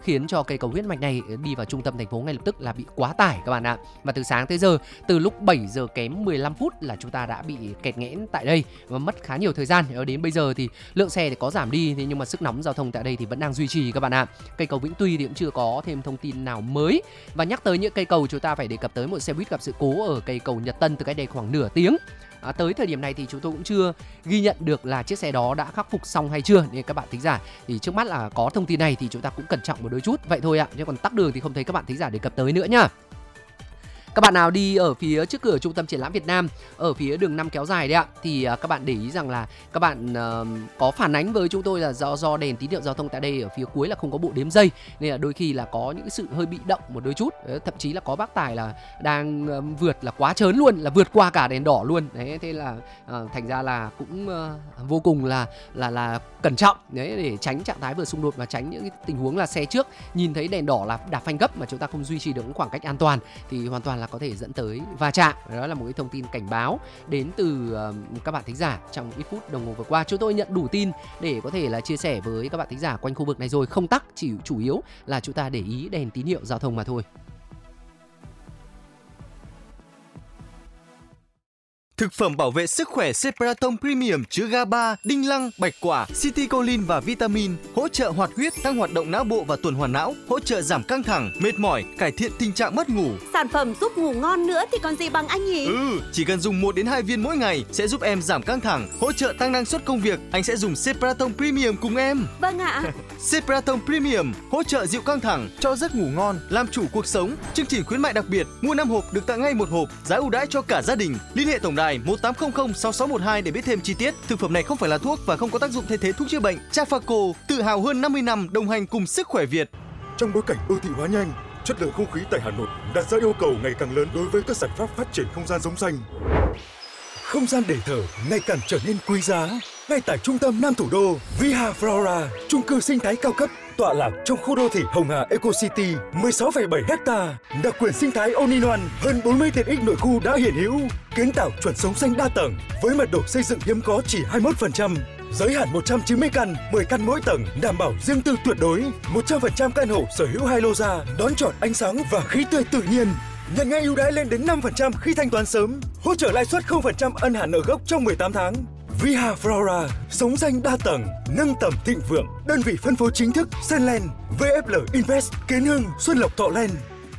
khiến cho cây cầu huyết mạch này đi vào trung tâm thành phố ngay lập tức là bị quá tải các bạn ạ. Và từ sáng tới giờ, từ lúc 7 giờ kém 15 phút là chúng ta đã bị kẹt nghẽn tại đây và mất khá nhiều thời gian. Đến bây giờ thì lượng xe thì có giảm đi, thế nhưng mà sức nóng giao thông tại đây thì vẫn đang duy trì các bạn ạ. Cây cầu Vĩnh Tuy thì cũng chưa có thêm thông tin nào mới. Và nhắc tới những cây cầu, chúng ta phải đề cập tới một xe buýt gặp sự cố ở cây cầu Nhật Tân từ cách đây khoảng nửa tiếng. Tới thời điểm này thì chúng tôi cũng chưa ghi nhận được là chiếc xe đó đã khắc phục xong hay chưa, nên các bạn thính giả thì trước mắt là có thông tin này thì chúng ta cũng cẩn trọng một đôi chút vậy thôi ạ. Chứ còn tắc đường thì không thấy các bạn thính giả đề cập tới nữa nhá. Các bạn nào đi ở phía trước cửa Trung tâm Triển lãm Việt Nam, ở phía đường 5 kéo dài đấy ạ, thì các bạn để ý rằng là các bạn có phản ánh với chúng tôi là do đèn tín hiệu giao thông tại đây ở phía cuối là không có bộ đếm giây, nên là đôi khi là có những sự hơi bị động một đôi chút. Thậm chí là có bác tài là đang vượt là quá trớn luôn, là vượt qua cả đèn đỏ luôn. Đấy, thế là thành ra là cũng vô cùng là cẩn trọng đấy, để tránh trạng thái vừa xung đột và tránh những tình huống là xe trước nhìn thấy đèn đỏ là đạp phanh gấp mà chúng ta không duy trì được khoảng cách an toàn thì hoàn toàn là có thể dẫn tới va chạm. Đó là một cái thông tin cảnh báo đến từ các bạn thính giả trong ít phút đồng hồ vừa qua. Chúng tôi nhận đủ tin để có thể là chia sẻ với các bạn thính giả quanh khu vực này rồi. Không tắc, chỉ chủ yếu là chúng ta để ý đèn tín hiệu giao thông mà thôi. Thực phẩm bảo vệ sức khỏe Separaton Premium chứa GABA, đinh lăng, bạch quả, citicoline và vitamin, hỗ trợ hoạt huyết, tăng hoạt động não bộ và tuần hoàn não, hỗ trợ giảm căng thẳng, mệt mỏi, cải thiện tình trạng mất ngủ. Sản phẩm giúp ngủ ngon nữa thì còn gì bằng anh nhỉ? Chỉ cần dùng 1 đến 2 viên mỗi ngày sẽ giúp em giảm căng thẳng, hỗ trợ tăng năng suất công việc. Anh sẽ dùng Separaton Premium cùng em. Vâng ạ. Separaton Premium hỗ trợ dịu căng thẳng, cho giấc ngủ ngon, làm chủ cuộc sống. Chương trình khuyến mại đặc biệt, mua 5 hộp được tặng ngay 1 hộp, giá ưu đãi cho cả gia đình. Liên hệ tổng đài 1800 6612 để biết thêm chi tiết. Thực phẩm này không phải là thuốc và không có tác dụng thay thế thuốc chữa bệnh. Trafaco, tự hào hơn 50 năm đồng hành cùng sức khỏe Việt. Trong bối cảnh đô thị hóa nhanh, chất lượng không khí tại Hà Nội đặt ra yêu cầu ngày càng lớn đối với các giải pháp phát triển không gian sống xanh. Không gian để thở ngày càng trở nên quý giá. Ngay tại trung tâm Nam thủ đô, Viha Flora, chung cư sinh thái cao cấp tọa lạc trong khu đô thị Hồng Hà Eco City, 16,7 ha, đặc quyền sinh thái All-in-One, hơn 40 tiện ích nội khu đã hiện hữu, kiến tạo chuẩn sống xanh đa tầng với mật độ xây dựng hiếm có chỉ 21%, giới hạn 190 căn, 10 căn mỗi tầng, đảm bảo riêng tư tuyệt đối, 100% căn hộ sở hữu 2 lô ra, đón chọn ánh sáng và khí tươi tự nhiên. Nhận ngay ưu đãi lên đến 5% khi thanh toán sớm, hỗ trợ lãi suất 0% ân hạn nợ gốc trong 18 tháng. Viha Flora, sống xanh đa tầng, nâng tầm thịnh vượng. Đơn vị phân phối chính thức Senland, VFL Invest, Kiến Hưng, Xuân Lộc Thọ Land.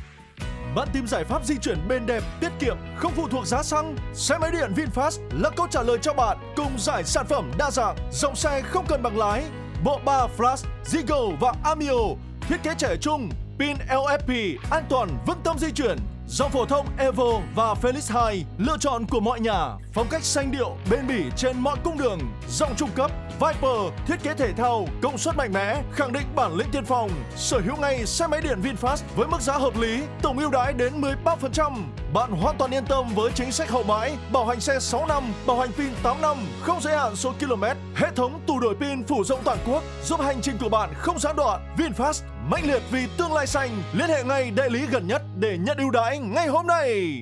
Bạn tìm giải pháp di chuyển bền đẹp, tiết kiệm, không phụ thuộc giá xăng? Xe máy điện VinFast là câu trả lời cho bạn, cùng giải sản phẩm đa dạng, dòng xe không cần bằng lái, bộ ba Flash, Zigo và Amio, thiết kế trẻ trung, pin LFP, an toàn, vững tâm di chuyển. Dòng phổ thông Evo và Felix 2, lựa chọn của mọi nhà, phong cách sanh điệu, bền bỉ trên mọi cung đường. Dòng trung cấp Viper, thiết kế thể thao, công suất mạnh mẽ, khẳng định bản lĩnh tiên phong. Sở hữu ngay xe máy điện VinFast với mức giá hợp lý, tổng ưu đãi đến 13%. Bạn hoàn toàn yên tâm với chính sách hậu mãi, bảo hành xe 6 năm, bảo hành pin 8 năm, không giới hạn số km. Hệ thống tủ đổi pin phủ rộng toàn quốc, giúp hành trình của bạn không gián đoạn. VinFast, mãnh liệt vì tương lai xanh. Liên hệ ngay đại lý gần nhất để nhận ưu đãi ngay hôm nay.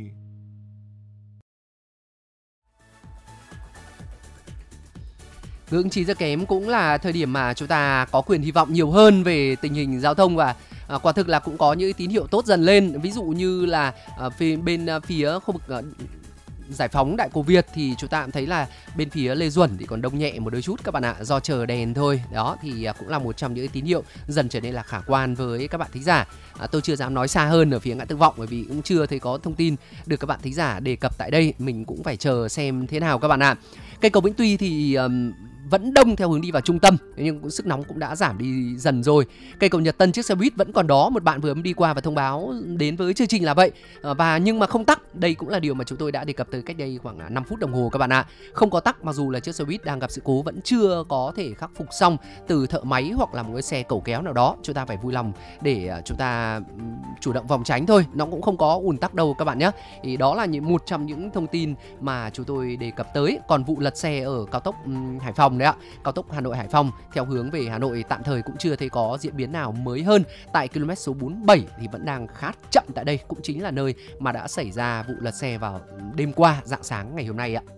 Ngưỡng 9 giờ kém cũng là thời điểm mà chúng ta có quyền hy vọng nhiều hơn về tình hình giao thông và quả thực là cũng có những tín hiệu tốt dần lên. Ví dụ như là bên phía khu vực Giải Phóng Đại Cổ Việt thì chúng ta cũng thấy là bên phía Lê Duẩn thì còn đông nhẹ một đôi chút các bạn ạ, do chờ đèn thôi. Đó thì cũng là một trong những tín hiệu dần trở nên là khả quan với các bạn thính giả. Tôi chưa dám nói xa hơn ở phía ngã tư Vọng bởi vì cũng chưa thấy có thông tin được các bạn thính giả đề cập tại đây. Mình cũng phải chờ xem thế nào các bạn ạ. Cây cầu Vĩnh Tuy thì vẫn đông theo hướng đi vào trung tâm, nhưng sức nóng cũng đã giảm đi dần rồi. Cây cầu Nhật Tân chiếc xe buýt vẫn còn đó, một bạn vừa mới đi qua và thông báo đến với chương trình là vậy. Nhưng mà không tắc, đây cũng là điều mà chúng tôi đã đề cập tới cách đây khoảng 5 phút đồng hồ các bạn ạ. Không có tắc mặc dù là chiếc xe buýt đang gặp sự cố, vẫn chưa có thể khắc phục xong từ thợ máy hoặc là một cái xe cẩu kéo nào đó. Chúng ta phải vui lòng để chúng ta chủ động phòng tránh thôi, nó cũng không có ùn tắc đâu các bạn nhé. Thì đó là một trong những thông tin mà chúng tôi đề cập tới. Còn vụ lật xe ở cao tốc Hải Phòng đấy ạ, cao tốc Hà Nội Hải Phòng theo hướng về Hà Nội tạm thời cũng chưa thấy có diễn biến nào mới hơn. Tại km số 47 thì vẫn đang khá chậm tại đây, cũng chính là nơi mà đã xảy ra vụ lật xe vào đêm qua, rạng sáng ngày hôm nay ạ.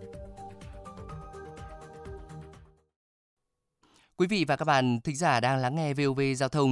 Quý vị và các bạn thính giả đang lắng nghe VOV Giao thông.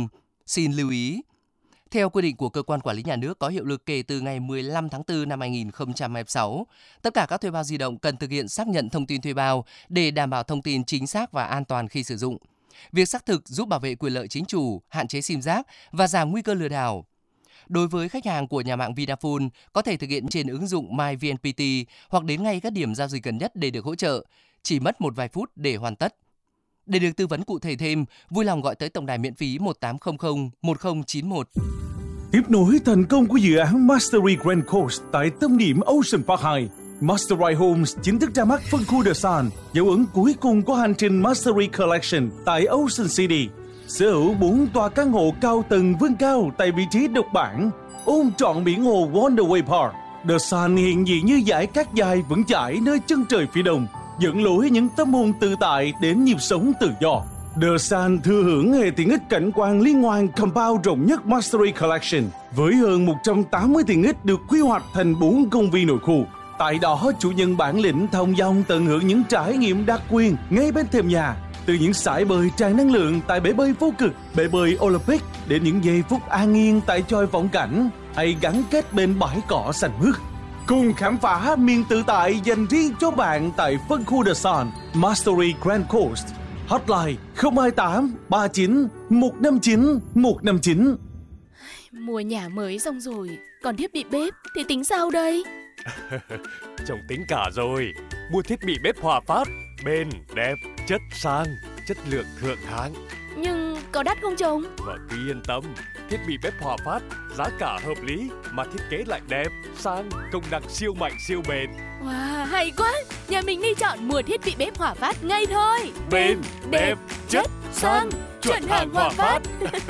Xin lưu ý, theo quy định của cơ quan quản lý nhà nước có hiệu lực kể từ ngày 15 tháng 4 năm 2026, tất cả các thuê bao di động cần thực hiện xác nhận thông tin thuê bao để đảm bảo thông tin chính xác và an toàn khi sử dụng. Việc xác thực giúp bảo vệ quyền lợi chính chủ, hạn chế sim rác và giảm nguy cơ lừa đảo. Đối với khách hàng của nhà mạng Vinaphone, có thể thực hiện trên ứng dụng MyVNPT hoặc đến ngay các điểm giao dịch gần nhất để được hỗ trợ. Chỉ mất một vài phút để hoàn tất. Để được tư vấn cụ thể thêm, vui lòng gọi tới tổng đài miễn phí 1800 1091. Tiếp nối thành công của dự án Mastery Grand Coast tại tâm điểm Ocean Park 2, Mastery Homes chính thức ra mắt phân khu The Sun, dấu ấn cuối cùng của hành trình Mastery Collection tại Ocean City. Sở hữu 4 tòa căn hộ cao tầng vươn cao tại vị trí độc bản, ôm trọn biển hồ Wonderway Park. The Sun hiện diện như dải cát dài vững chãi nơi chân trời phía đông, dẫn lối những tâm hồn tự tại đến nhịp sống tự do. The Sun thừa hưởng hệ tiện ích cảnh quan liên hoàn compound rộng nhất Mastery Collection với hơn 180 tiện ích được quy hoạch thành 4 công viên nội khu. Tại đó, chủ nhân bản lĩnh thông dong tận hưởng những trải nghiệm đặc quyền ngay bên thềm nhà. Từ những sải bơi tràn năng lượng tại bể bơi vô cực, bể bơi Olympic đến những giây phút an yên tại chòi vọng cảnh hay gắn kết bên bãi cỏ xanh mướt. Cùng khám phá miền tự tại dành riêng cho bạn tại phân khu The Sun, Mastery Grand Coast. Hotline 028 39 159 159. Mua nhà mới xong rồi, còn thiết bị bếp thì tính sao đây? Chồng tính cả rồi. Mua thiết bị bếp Hòa Phát, bền, đẹp, chất sang, chất lượng thượng hạng. Nhưng có đắt không chồng? Và cứ yên tâm, thiết bị bếp Hòa Phát giá cả hợp lý mà thiết kế lại đẹp, sang, công năng siêu mạnh siêu bền. Wow, hay quá! Nhà mình đi chọn mua thiết bị bếp Hòa Phát ngay thôi. Bền, đẹp, chất, sang, chuẩn hàng Hòa Phát.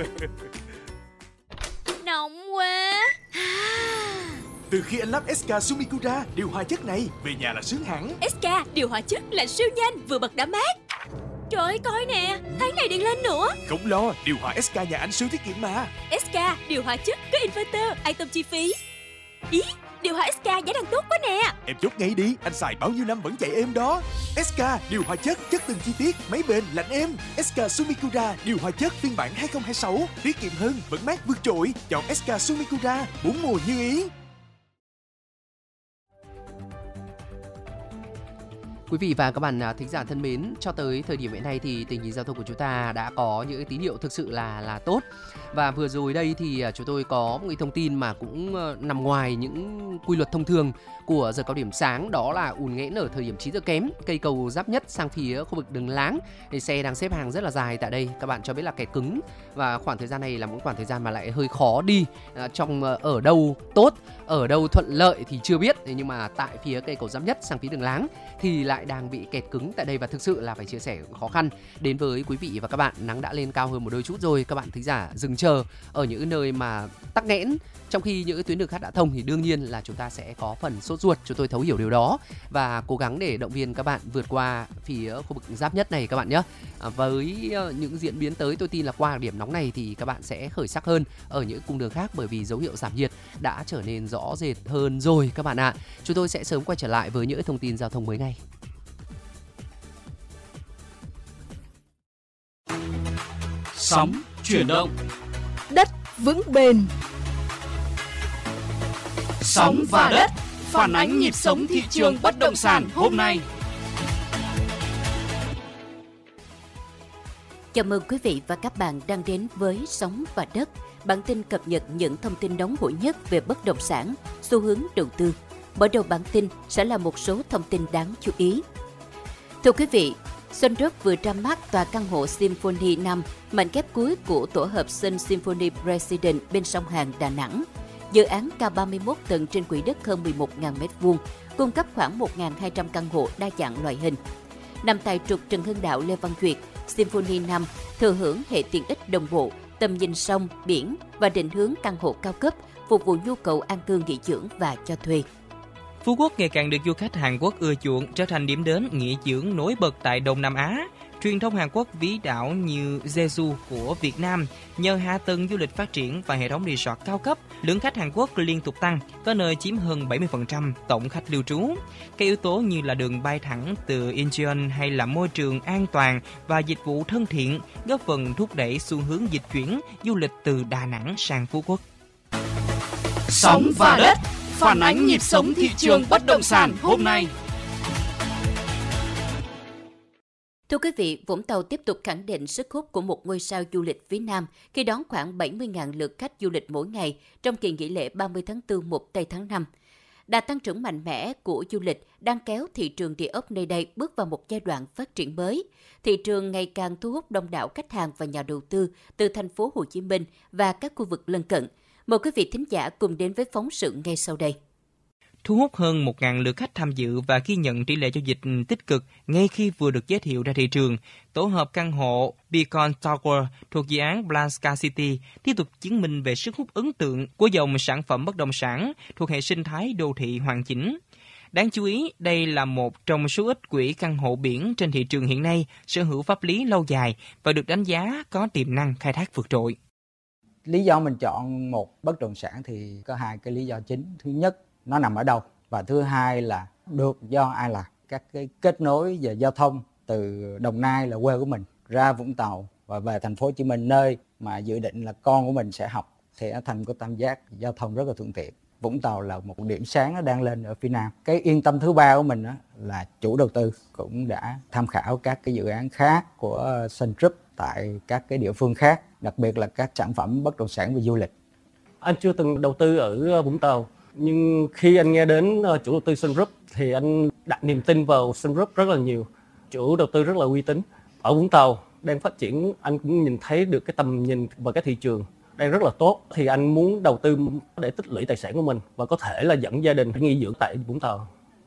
Nóng quá! Từ khi anh lắp SK Sumikura điều hòa chất này, về nhà là sướng hẳn. SK điều hòa chất là siêu nhanh, vừa bật đã mát. Trời ơi, coi nè, thấy này điện lên nữa. Không lo, điều hòa SK nhà anh siêu tiết kiệm mà. SK điều hòa chất có inverter, an tâm chi phí. Ý, điều hòa SK giá đang tốt quá nè. Em chốt ngay đi, anh xài bao nhiêu năm vẫn chạy êm đó. SK điều hòa chất từng chi tiết, máy bền, lạnh êm. SK Sumikura điều hòa chất phiên bản 2026, tiết kiệm hơn, vẫn mát vượt trội. Chọn SK Sumikura, 4 mùa như ý. Quý vị và các bạn thính giả thân mến, cho tới thời điểm hiện nay thì tình hình giao thông của chúng ta đã có những tín hiệu thực sự là tốt. Và vừa rồi đây thì chúng tôi có một thông tin mà cũng nằm ngoài những quy luật thông thường của giờ cao điểm sáng, đó là ùn nghẽn ở thời điểm 9 giờ kém, cây cầu giáp nhất sang phía khu vực đường Láng thì xe đang xếp hàng rất là dài tại đây. Các bạn cho biết là kẹt cứng và khoảng thời gian này là một khoảng thời gian mà lại hơi khó đi. Trong ở đâu tốt, ở đâu thuận lợi thì chưa biết, nhưng mà tại phía cây cầu giáp nhất sang phía đường Láng thì lại đang bị kẹt cứng tại đây và thực sự là phải chia sẻ khó khăn đến với quý vị và các bạn. Nắng đã lên cao hơn một đôi chút rồi, các bạn thính giả dừng chờ ở những nơi mà tắc nghẽn, trong khi những tuyến đường khác đã thông thì đương nhiên là chúng ta sẽ có phần sốt ruột. Chúng tôi thấu hiểu điều đó và cố gắng để động viên các bạn vượt qua phía khu vực giáp nhất này các bạn nhé. Với những diễn biến tới, tôi tin là qua điểm nóng này thì các bạn sẽ khởi sắc hơn ở những cung đường khác, bởi vì dấu hiệu giảm nhiệt đã trở nên rõ rệt hơn rồi các bạn ạ. Chúng tôi sẽ sớm quay trở lại với những thông tin giao thông mới ngay. Sóng chuyển động, đất vững bền. Sóng và đất phản ánh nhịp sống thị trường bất động sản hôm nay. Chào mừng quý vị và các bạn đang đến với Sóng và Đất, bản tin cập nhật những thông tin nóng hổi nhất về bất động sản, xu hướng đầu tư. Mở đầu bản tin sẽ là một số thông tin đáng chú ý. Thưa quý vị, Sunrock vừa ra mắt tòa căn hộ Symphony 5, mảnh ghép cuối của tổ hợp Sun Symphony President bên sông Hàn, Đà Nẵng. Dự án cao 31 tầng trên quỹ đất hơn 11.000 m2, cung cấp khoảng 1.200 căn hộ đa dạng loại hình. Nằm tại trục Trần Hưng Đạo, Lê Văn Duyệt, Symphony 5 thừa hưởng hệ tiện ích đồng bộ, tầm nhìn sông, biển và định hướng căn hộ cao cấp, phục vụ nhu cầu an cư nghỉ dưỡng và cho thuê. Phú Quốc ngày càng được du khách Hàn Quốc ưa chuộng, trở thành điểm đến nghỉ dưỡng nổi bật tại Đông Nam Á. Truyền thông Hàn Quốc ví đảo như Jeju của Việt Nam nhờ hạ tầng du lịch phát triển và hệ thống resort cao cấp, lượng khách Hàn Quốc liên tục tăng, có nơi chiếm hơn 70% tổng khách lưu trú. Các yếu tố như là đường bay thẳng từ Incheon hay là môi trường an toàn và dịch vụ thân thiện góp phần thúc đẩy xu hướng dịch chuyển du lịch từ Đà Nẵng sang Phú Quốc. Sóng và đất, phản ánh nhịp sống thị trường bất động sản hôm nay. Thưa quý vị, Vũng Tàu tiếp tục khẳng định sức hút của một ngôi sao du lịch phía Nam khi đón khoảng 70.000 lượt khách du lịch mỗi ngày trong kỳ nghỉ lễ 30 tháng 4 1 tây tháng 5. Đà tăng trưởng mạnh mẽ của du lịch đang kéo thị trường địa ốc nơi đây bước vào một giai đoạn phát triển mới. Thị trường ngày càng thu hút đông đảo khách hàng và nhà đầu tư từ thành phố Hồ Chí Minh và các khu vực lân cận. Mời quý vị thính giả cùng đến với phóng sự ngay sau đây. Thu hút hơn 1.000 lượt khách tham dự và ghi nhận tỷ lệ giao dịch tích cực ngay khi vừa được giới thiệu ra thị trường. Tổ hợp căn hộ Beacon Tower thuộc dự án Blanca City tiếp tục chứng minh về sức hút ấn tượng của dòng sản phẩm bất động sản thuộc hệ sinh thái đô thị hoàn chỉnh. Đáng chú ý, đây là một trong số ít quỹ căn hộ biển trên thị trường hiện nay sở hữu pháp lý lâu dài và được đánh giá có tiềm năng khai thác vượt trội. Lý do mình chọn một bất động sản thì có hai cái lý do chính. Thứ nhất, nó nằm ở đâu, và thứ hai là được do ai làm. Các cái kết nối về giao thông từ Đồng Nai là quê của mình ra Vũng Tàu và về thành phố Hồ Chí Minh, nơi mà dự định là con của mình sẽ học, thì ở thành phố Tam Giác giao thông rất là thuận tiện. Vũng Tàu là một điểm sáng nó đang lên ở phía Nam. Cái yên tâm thứ ba của mình là chủ đầu tư cũng đã tham khảo các cái dự án khác của Sun Group tại các cái địa phương khác, đặc biệt là các sản phẩm bất động sản về du lịch. Anh chưa từng đầu tư ở Vũng Tàu, nhưng khi anh nghe đến chủ đầu tư Sun Group thì anh đặt niềm tin vào Sun Group rất là nhiều. Chủ đầu tư rất là uy tín. Ở Vũng Tàu đang phát triển, anh cũng nhìn thấy được cái tầm nhìn và cái thị trường đang rất là tốt, thì anh muốn đầu tư để tích lũy tài sản của mình và có thể là dẫn gia đình nghỉ dưỡng tại Vũng Tàu.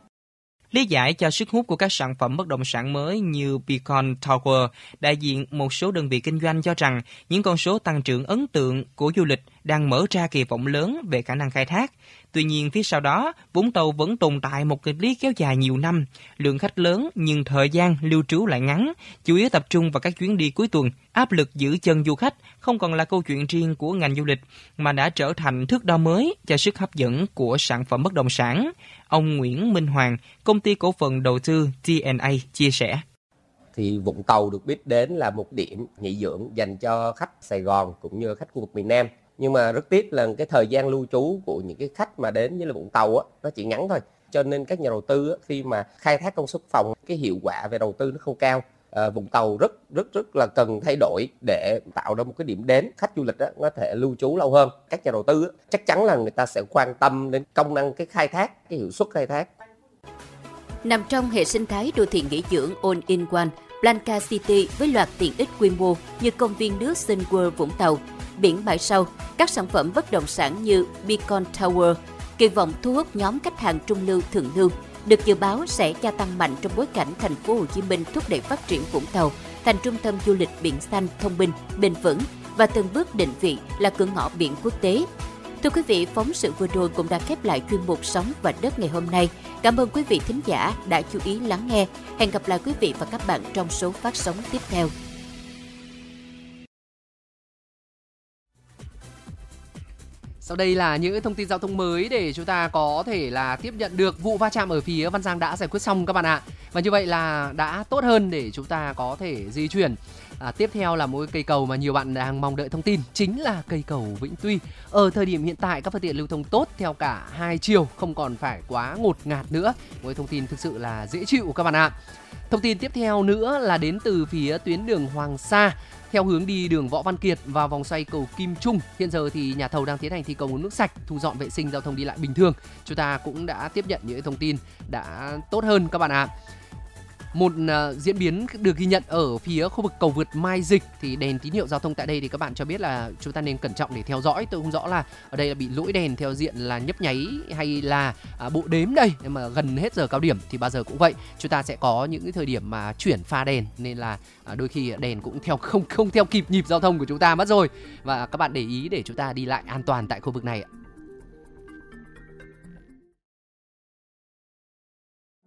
Lý giải cho sức hút của các sản phẩm bất động sản mới như Beacon Tower, đại diện một số đơn vị kinh doanh cho rằng những con số tăng trưởng ấn tượng của du lịch đang mở ra kỳ vọng lớn về khả năng khai thác. Tuy nhiên, phía sau đó, Vũng Tàu vẫn tồn tại một nghịch lý kéo dài nhiều năm, lượng khách lớn nhưng thời gian lưu trú lại ngắn, chủ yếu tập trung vào các chuyến đi cuối tuần. Áp lực giữ chân du khách không còn là câu chuyện riêng của ngành du lịch, mà đã trở thành thước đo mới cho sức hấp dẫn của sản phẩm bất động sản. Ông Nguyễn Minh Hoàng, công ty cổ phần đầu tư TNA chia sẻ. Thì Vũng Tàu được biết đến là một điểm nghỉ dưỡng dành cho khách Sài Gòn cũng như khách khu vực miền Nam. Nhưng mà rất tiếc là cái thời gian lưu trú của những cái khách mà đến với là Vũng Tàu nó chỉ ngắn thôi. Cho nên các nhà đầu tư khi mà khai thác công suất phòng, cái hiệu quả về đầu tư nó không cao. Vũng Tàu rất là cần thay đổi để tạo ra một cái điểm đến khách du lịch có thể lưu trú lâu hơn. Các nhà đầu tư chắc chắn là người ta sẽ quan tâm đến công năng cái khai thác, cái hiệu suất khai thác. Nằm trong hệ sinh thái đô thị nghỉ dưỡng All-in-One, Blanca City với loạt tiện ích quy mô như công viên nước Sun World Vũng Tàu, biển bãi sau, các sản phẩm bất động sản như Beacon Tower, kỳ vọng thu hút nhóm khách hàng trung lưu thượng lưu, được dự báo sẽ gia tăng mạnh trong bối cảnh thành phố Hồ Chí Minh thúc đẩy phát triển Vũng Tàu thành trung tâm du lịch biển xanh, thông minh, bền vững và từng bước định vị là cửa ngõ biển quốc tế. Thưa quý vị, phóng sự vừa rồi cũng đã khép lại chuyên mục Sóng và Đất ngày hôm nay. Cảm ơn quý vị thính giả đã chú ý lắng nghe. Hẹn gặp lại quý vị và các bạn trong số phát sóng tiếp theo. Sau đây là những thông tin giao thông mới để chúng ta có thể là tiếp nhận được. Vụ va chạm ở phía Văn Giang đã giải quyết xong các bạn ạ. Và như vậy là đã tốt hơn để chúng ta có thể di chuyển. Tiếp theo là một cây cầu mà nhiều bạn đang mong đợi thông tin, chính là cây cầu Vĩnh Tuy. Ở thời điểm hiện tại các phương tiện lưu thông tốt theo cả hai chiều, không còn phải quá ngột ngạt nữa. Với thông tin thực sự là dễ chịu các bạn ạ. Thông tin tiếp theo nữa là đến từ phía tuyến đường Hoàng Sa, theo hướng đi đường Võ Văn Kiệt và vòng xoay cầu Kim Trung. Hiện giờ thì nhà thầu đang tiến hành thi công nguồn nước sạch, thu dọn vệ sinh giao thông đi lại bình thường. Chúng ta cũng đã tiếp nhận những thông tin đã tốt hơn các bạn ạ. Một diễn biến được ghi nhận ở phía khu vực cầu vượt Mai Dịch thì đèn tín hiệu giao thông tại đây thì các bạn cho biết là chúng ta nên cẩn trọng để theo dõi. Tôi không rõ là ở đây là bị lỗi đèn theo diện là nhấp nháy hay là bộ đếm đây, nhưng mà gần hết giờ cao điểm thì bao giờ cũng vậy, chúng ta sẽ có những cái thời điểm mà chuyển pha đèn, nên là đôi khi đèn cũng theo không theo kịp nhịp giao thông của chúng ta mất rồi. Và các bạn để ý để chúng ta đi lại an toàn tại khu vực này ạ.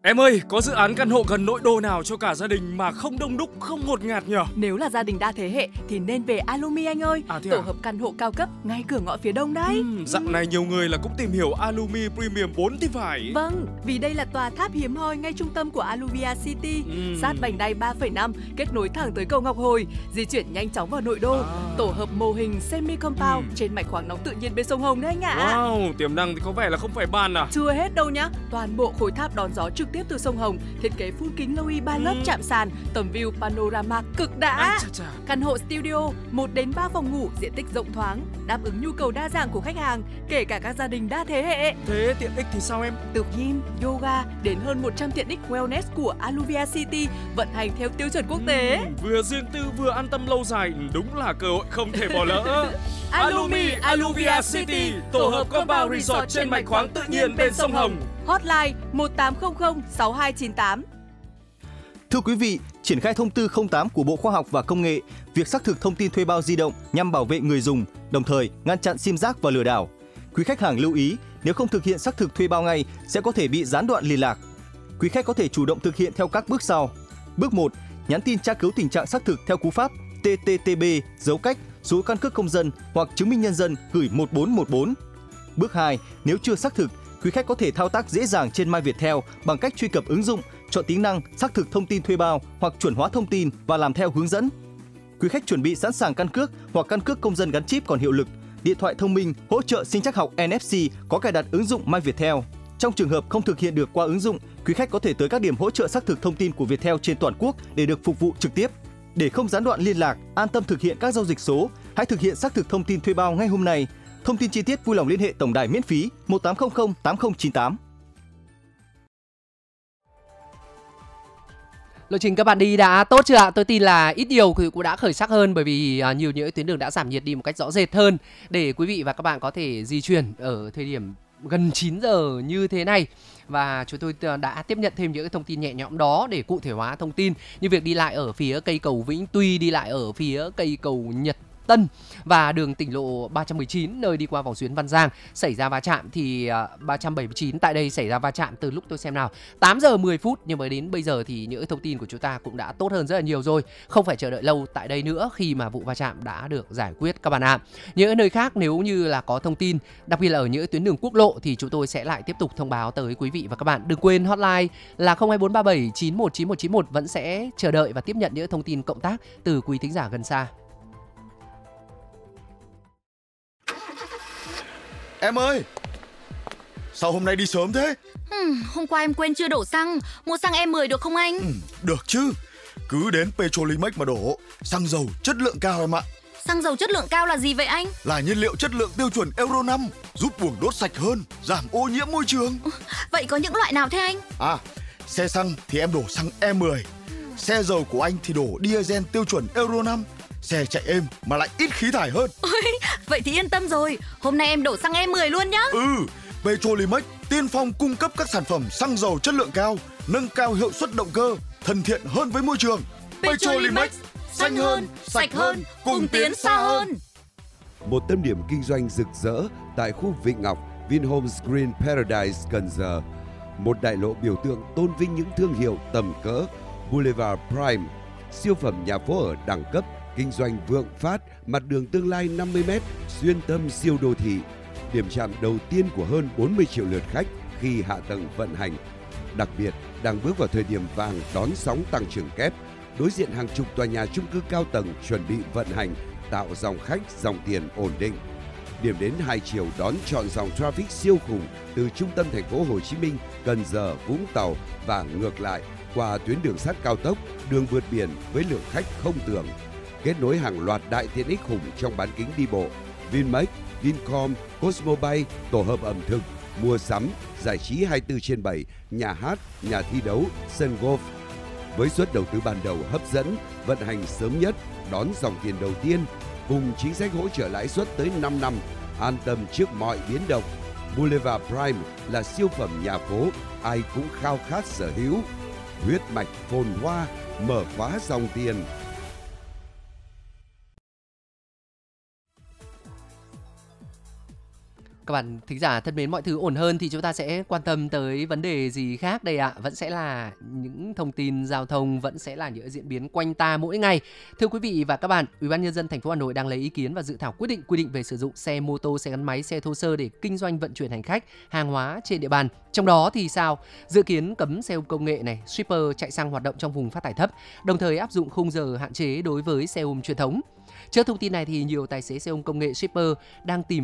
Em ơi, có dự án căn hộ gần nội đô nào cho cả gia đình mà không đông đúc, không ngột ngạt nhỉ? Nếu là gia đình đa thế hệ thì nên về Alumi anh ơi. Tổ hợp căn hộ cao cấp ngay cửa ngõ phía đông đấy. Dạo này nhiều người là cũng tìm hiểu Alumi Premium 4 thì phải. Vâng, vì đây là tòa tháp hiếm hoi ngay trung tâm của Aluvia City, sát vành đai 3,5, kết nối thẳng tới cầu Ngọc Hồi, di chuyển nhanh chóng vào nội đô. Tổ hợp mô hình semi compound trên mạch khoáng nóng tự nhiên bên sông Hồng đấy anh ạ. Wow, tiềm năng thì có vẻ là không phải bàn à. Chưa hết đâu nhá, toàn bộ khối tháp đón gió trực tiếp từ sông Hồng, thiết kế full kính Loui 3 lớp chạm sàn, tầm view panorama cực đã. Căn hộ studio 1 đến 3 phòng ngủ, diện tích rộng thoáng, đáp ứng nhu cầu đa dạng của khách hàng, kể cả các gia đình đa thế hệ. Thế tiện ích thì sao em? Từ gym, yoga đến hơn 100 tiện ích wellness của Aluvia City vận hành theo tiêu chuẩn quốc tế. Vừa riêng tư vừa an tâm lâu dài, đúng là cơ hội không thể bỏ lỡ. Alumi Aluvia City, tổ hợp compound resort trên mạch khoáng tự nhiên bên sông Hồng. Hotline 1800 6298. Thưa quý vị, triển khai thông tư 08 của Bộ Khoa học và Công nghệ, việc xác thực thông tin thuê bao di động nhằm bảo vệ người dùng, đồng thời ngăn chặn sim rác và lừa đảo. Quý khách hàng lưu ý, nếu không thực hiện xác thực thuê bao ngay sẽ có thể bị gián đoạn liên lạc. Quý khách có thể chủ động thực hiện theo các bước sau. Bước 1, nhắn tin tra cứu tình trạng xác thực theo cú pháp TTTB dấu cách số căn cước công dân hoặc chứng minh nhân dân gửi 1414. Bước 2, nếu chưa xác thực, quý khách có thể thao tác dễ dàng trên MyViettel bằng cách truy cập ứng dụng, chọn tính năng xác thực thông tin thuê bao hoặc chuẩn hóa thông tin và làm theo hướng dẫn. Quý khách chuẩn bị sẵn sàng căn cước hoặc căn cước công dân gắn chip còn hiệu lực, điện thoại thông minh hỗ trợ sinh trắc học NFC có cài đặt ứng dụng MyViettel. Trong trường hợp không thực hiện được qua ứng dụng, quý khách có thể tới các điểm hỗ trợ xác thực thông tin của Viettel trên toàn quốc để được phục vụ trực tiếp. Để không gián đoạn liên lạc, an tâm thực hiện các giao dịch số, hãy thực hiện xác thực thông tin thuê bao ngay hôm nay. Thông tin chi tiết vui lòng liên hệ tổng đài miễn phí 1800 8098. Lộ trình các bạn đi đã tốt chưa ạ? Tôi tin là ít nhiều thì cũng đã khởi sắc hơn, bởi vì nhiều những tuyến đường đã giảm nhiệt đi một cách rõ rệt hơn để quý vị và các bạn có thể di chuyển ở thời điểm gần 9 giờ như thế này. Và chúng tôi đã tiếp nhận thêm những thông tin nhẹ nhõm đó để cụ thể hóa thông tin như việc đi lại ở phía cây cầu Vĩnh Tuy, đi lại ở phía cây cầu Nhật Tân và đường tỉnh lộ 319 nơi đi qua vòng xuyến Văn Giang xảy ra va chạm thì 379 tại đây xảy ra va chạm từ lúc tôi xem nào 8 giờ 10 phút, nhưng mà đến bây giờ thì những thông tin của chúng ta cũng đã tốt hơn rất là nhiều rồi, không phải chờ đợi lâu tại đây nữa khi mà vụ va chạm đã được giải quyết các bạn ạ. Những nơi khác nếu như là có thông tin, đặc biệt là ở những tuyến đường quốc lộ thì chúng tôi sẽ lại tiếp tục thông báo tới quý vị và các bạn. Đừng quên hotline là 02437 919191 vẫn sẽ chờ đợi và tiếp nhận những thông tin cộng tác từ quý thính giả gần xa. Em ơi, sao hôm nay đi sớm thế? Hôm qua em quên chưa đổ xăng, mua xăng E10 được không anh? Được chứ, cứ đến Petrolimex mà đổ, xăng dầu chất lượng cao em ạ. Xăng dầu chất lượng cao là gì vậy anh? Là nhiên liệu chất lượng tiêu chuẩn Euro 5, giúp buồng đốt sạch hơn, giảm ô nhiễm môi trường. Vậy có những loại nào thế anh? Xe xăng thì em đổ xăng E10, xe dầu của anh thì đổ diesel tiêu chuẩn Euro 5. Xe chạy êm mà lại ít khí thải hơn. Vậy thì yên tâm rồi, hôm nay em đổ xăng E10 luôn nhá. Petrolimex tiên phong cung cấp các sản phẩm xăng dầu chất lượng cao, nâng cao hiệu suất động cơ, thân thiện hơn với môi trường. Petrolimex, xanh hơn, sạch hơn, cùng tiến xa hơn. Một tâm điểm kinh doanh rực rỡ tại khu Vịnh Ngọc, Vinhomes Green Paradise Cần Giờ. Một đại lộ biểu tượng tôn vinh những thương hiệu tầm cỡ. Boulevard Prime, siêu phẩm nhà phố ở đẳng cấp, kinh doanh vượng phát, mặt đường tương lai 50m, xuyên tâm siêu đô thị. Điểm chạm đầu tiên của hơn 40 triệu lượt khách khi hạ tầng vận hành. Đặc biệt, đang bước vào thời điểm vàng đón sóng tăng trưởng kép, đối diện hàng chục tòa nhà chung cư cao tầng chuẩn bị vận hành, tạo dòng khách, dòng tiền ổn định. Điểm đến hai chiều đón trọn dòng traffic siêu khủng từ trung tâm thành phố Hồ Chí Minh, Cần Giờ, Vũng Tàu và ngược lại qua tuyến đường sắt cao tốc, đường vượt biển với lượng khách không tưởng. Kết nối hàng loạt đại tiện ích khủng trong bán kính đi bộ, Vinmec, Vincom, Cosmobay, tổ hợp ẩm thực, mua sắm, giải trí 24/7, nhà hát, nhà thi đấu, sân golf. Với suất đầu tư ban đầu hấp dẫn, vận hành sớm nhất, đón dòng tiền đầu tiên, cùng chính sách hỗ trợ lãi suất tới 5 năm, an tâm trước mọi biến động. Boulevard Prime là siêu phẩm nhà phố, ai cũng khao khát sở hữu. Huyết mạch phồn hoa, mở khóa dòng tiền. Các bạn thính giả thân mến, mọi thứ ổn hơn thì chúng ta sẽ quan tâm tới vấn đề gì khác đây ạ? Vẫn sẽ là những thông tin giao thông, vẫn sẽ là những diễn biến quanh ta mỗi ngày. Thưa quý vị và các bạn, Ủy ban nhân dân thành phố Hà Nội đang lấy ý kiến và dự thảo quy định về sử dụng xe mô tô, xe gắn máy, xe thô sơ để kinh doanh vận chuyển hành khách, hàng hóa trên địa bàn. Trong đó thì sao? Dự kiến cấm xe ôm công nghệ này, shipper chạy xăng hoạt động trong vùng phát thải thấp, đồng thời áp dụng khung giờ hạn chế đối với xe ôm truyền thống. Trước thông tin này thì nhiều tài xế xe ôm công nghệ shipper đang tìm